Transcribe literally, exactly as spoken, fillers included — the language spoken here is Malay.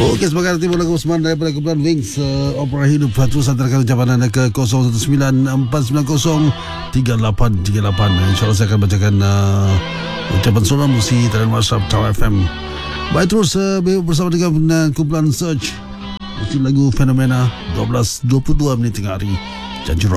Okey, sebagai arti lagu Osman daripada kumpulan Wings, uh, Opera Hidup. Terus hantarkan ucapan anda ke kosong satu sembilan empat sembilan kosong tiga lapan tiga lapan. InsyaAllah saya akan bacakan uh, ucapan soalan musi dari WhatsApp Tower F M. Baik, terus uh, bersama dengan uh, kumpulan Search. Itu lagu Fenomena dua belas dua puluh dua menit tengah hari. Janji